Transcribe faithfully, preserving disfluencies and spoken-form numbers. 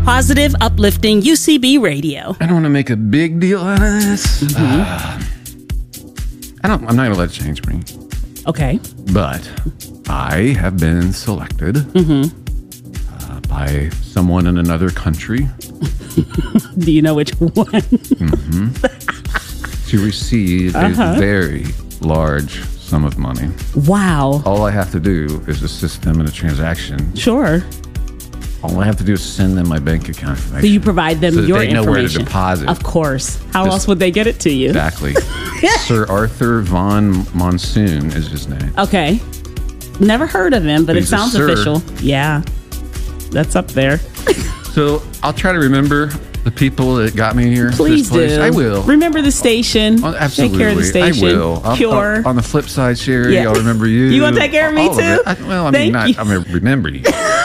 Positive, uplifting U C B radio. I don't want to make a big deal out of this. Mm-hmm. uh, I don't. I'm not going to let it change me. Okay. But I have been selected mm-hmm. uh, by someone in another country. Do you know which one? mm-hmm. To receive uh-huh. a very large sum of money. Wow. All I have to do is assist them in a transaction. Sure. All I have to do is send them my bank account information. So you provide them so your they know information. where to deposit. Of course. How Just, else would they get it to you? Exactly. Sir Arthur Von Monsoon is his name. Okay. Never heard of him, but He's it sounds official. Yeah. That's up there. So I'll try to remember the people that got me here. Please this place. do. I will. Remember the station. Oh, absolutely. Take care of the station. I will. I'll, Pure. I'll, on the flip side, Sherry, yeah. I'll remember you. You want to take care of me All too? Of I, well, I Thank mean, not, you. I'm going to remember you.